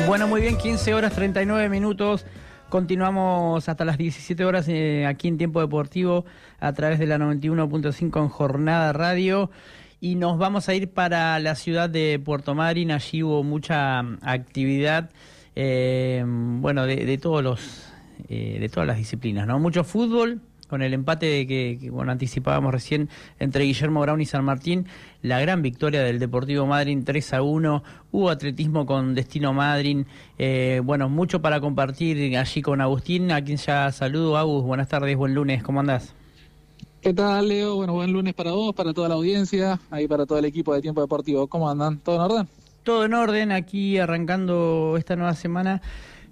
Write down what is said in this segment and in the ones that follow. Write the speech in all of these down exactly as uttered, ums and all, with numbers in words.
Bueno, muy bien, quince horas treinta y nueve minutos. Continuamos hasta las diecisiete horas eh, aquí en Tiempo Deportivo a través de la noventa y uno punto cinco en Jornada Radio. Y nos vamos a ir para la ciudad de Puerto Madryn. Allí hubo mucha actividad, eh, bueno, de, de todos los, eh, de todas las disciplinas, ¿no? Mucho fútbol, con el empate que, que bueno, anticipábamos recién entre Guillermo Brown y San Martín, la gran victoria del Deportivo Madryn tres a uno, hubo atletismo con Destino Madryn, eh, bueno, mucho para compartir allí con Agustín, a quien ya saludo. Agus, buenas tardes, buen lunes, ¿cómo andás? ¿Qué tal, Leo? Bueno, buen lunes para vos, para toda la audiencia, ahí para todo el equipo de Tiempo Deportivo. ¿Cómo andan? ¿Todo en orden? Todo en orden, aquí arrancando esta nueva semana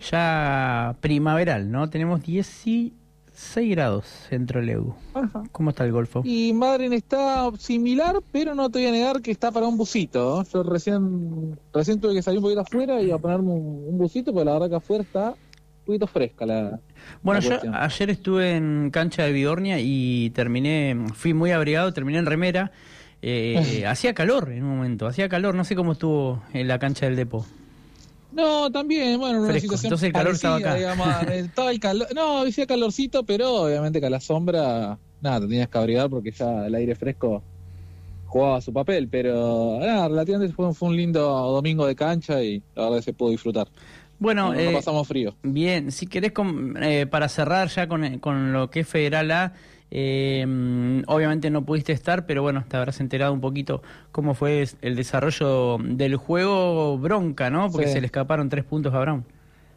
ya primaveral, ¿no? Tenemos dieciséis grados en Trelew. Ajá. ¿Cómo está el Golfo? Y Madryn está similar, pero no te voy a negar que está para un busito. Yo recién recién tuve que salir un poquito afuera y a ponerme un, un busito, porque la verdad que afuera está un poquito fresca la Bueno, la yo cuestión. ayer estuve en cancha de Bidornia y terminé, fui muy abrigado, terminé en remera. Eh, hacía calor en un momento, hacía calor, no sé cómo estuvo en la cancha del Depo. No, también, bueno, una Fresco. situación Entonces el calor parecida, estaba acá. digamos, estaba el calor, no, hacía calorcito, pero obviamente que a la sombra, nada, te tenías que abrigar porque ya el aire fresco jugaba su papel, pero nada, relativamente fue, fue un lindo domingo de cancha y la verdad que se pudo disfrutar. Bueno, no, no eh, pasamos frío. Bien, si querés, con, eh, para cerrar ya con, con lo que es Federal A, eh, obviamente no pudiste estar, pero bueno, te habrás enterado un poquito cómo fue el desarrollo del juego. Bronca, ¿no? Porque sí, se le escaparon tres puntos a Brown.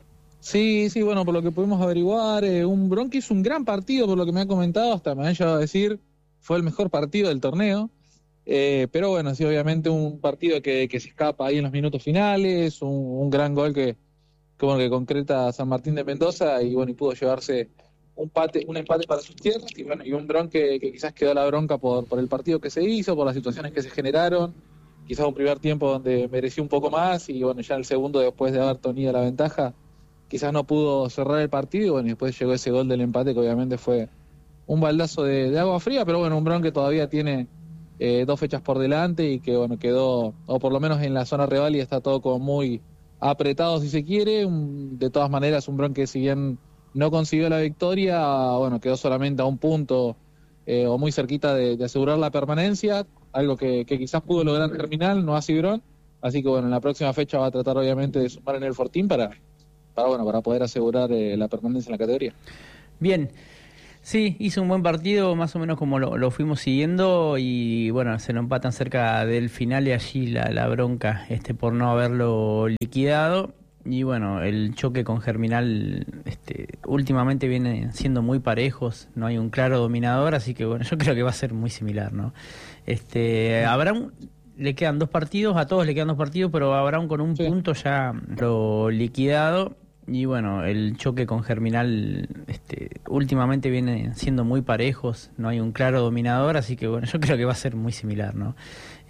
Sí, sí, bueno, por lo que pudimos averiguar, eh, un Brown que hizo un gran partido, por lo que me ha comentado, hasta me han llegado a decir, fue el mejor partido del torneo. Eh, pero bueno, sí, obviamente un partido que, que se escapa ahí en los minutos finales, un, un gran gol que, que, bueno, que concreta San Martín de Mendoza y bueno, y pudo llevarse un empate, un empate para sus tierras y bueno, y un Bron que, que quizás quedó la bronca por, por el partido que se hizo, por las situaciones que se generaron, quizás un primer tiempo donde mereció un poco más y bueno, ya el segundo, después de haber tenido la ventaja, quizás no pudo cerrar el partido y bueno, y después llegó ese gol del empate que obviamente fue un baldazo de, de agua fría, pero bueno, un Bron que todavía tiene eh, dos fechas por delante y que bueno, quedó, o por lo menos en la zona rival y está todo como muy apretado si se quiere. Un, de todas maneras, un Bron que si bien no consiguió la victoria, bueno, quedó solamente a un punto eh, o muy cerquita de, de asegurar la permanencia, algo que, que quizás pudo lograr Germinal, no así Bron, así que bueno, en la próxima fecha va a tratar obviamente de sumar en el Fortín para, para, bueno, para poder asegurar eh, la permanencia en la categoría. Bien. Sí, hizo un buen partido, más o menos como lo, lo fuimos siguiendo y bueno, se lo empatan cerca del final y allí la, la bronca este por no haberlo liquidado. Y bueno, el choque con Germinal este, últimamente viene siendo muy parejos, no hay un claro dominador, así que bueno, yo creo que va a ser muy similar, ¿no? Este, a Brown le quedan dos partidos, a todos le quedan dos partidos, pero a Brown con un sí. punto ya lo liquidado. Y bueno, el choque con Germinal este, últimamente viene siendo muy parejos, no hay un claro dominador, así que bueno, yo creo que va a ser muy similar, ¿no?